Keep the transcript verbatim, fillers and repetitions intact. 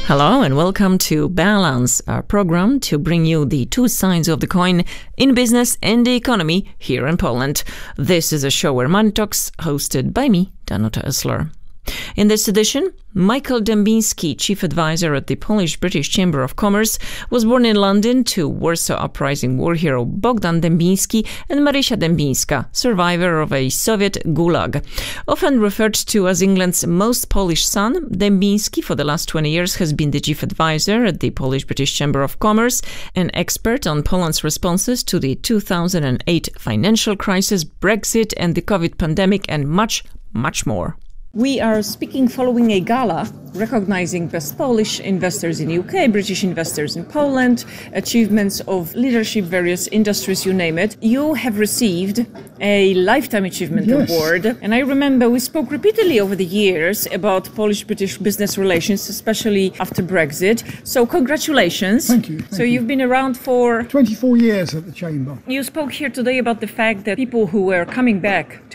Hello and welcome to Balance, our program to bring you the two sides of the coin in business and the economy here in Poland. This is a show where money talks, hosted by me, Danuta Esler. In this edition, Michael Dębiński, chief advisor at the Polish-British Chamber of Commerce, was born in London to Warsaw Uprising war hero Bogdan Dębiński and Marysia Dębińska, survivor of a Soviet gulag. Often referred to as England's most Polish son, Dębiński for the last twenty years has been the chief advisor at the Polish-British Chamber of Commerce, an expert on Poland's responses to the two thousand eight financial crisis, Brexit and the COVID pandemic, and much, much more. We are speaking following a gala recognizing best Polish investors in U K, British investors in Poland, achievements of leadership, various industries, you name it. You have received a Lifetime Achievement Yes. Award. And I remember we spoke repeatedly over the years about Polish-British business relations, especially after Brexit. So congratulations. Thank you. Thank so you. you've been around for... twenty-four years at the Chamber. You spoke here today about the fact that people who were coming back to